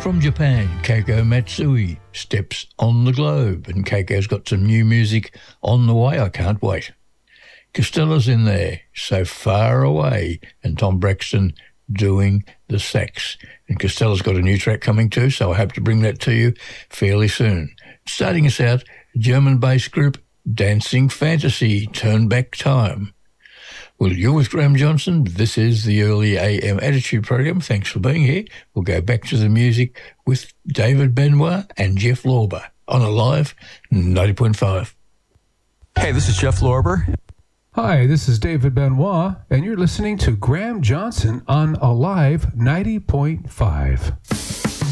from Japan, Keiko Matsui steps on the globe, and Keiko's got some new music on the way. I can't wait. Costella's in there, So Far Away, and Tom Braxton doing the sax. And Costella's got a new track coming too, so I hope to bring that to you fairly soon. Starting us out, German bass group Dancing Fantasy, Turn Back Time. Well, you're with Graham Johnson. This is the Early AM Attitude Program. Thanks for being here. We'll go back to the music with David Benoit and Jeff Lorber on Alive 90.5. Hey, this is Jeff Lorber. Hi, this is David Benoit, and you're listening to Graham Johnson on Alive 90.5.